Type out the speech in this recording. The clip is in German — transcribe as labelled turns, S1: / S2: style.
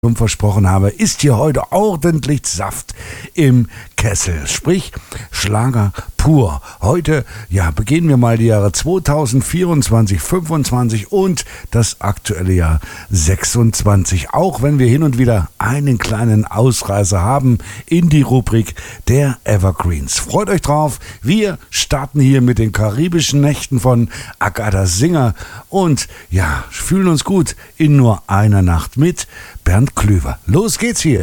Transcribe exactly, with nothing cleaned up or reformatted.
S1: versprochen habe, ist hier heute ordentlich Saft im Kessel, sprich Schlager pur. Heute, ja, beginnen wir mal die Jahre zweitausendvierundzwanzig, fünfundzwanzig und das aktuelle Jahr sechsundzwanzig, auch wenn wir hin und wieder einen kleinen Ausreißer haben in die Rubrik der Evergreens. Freut euch drauf, wir starten hier mit den karibischen Nächten von Agatha Singer und ja, fühlen uns gut in nur einer Nacht mit Bernd Klüver. Los geht's hier.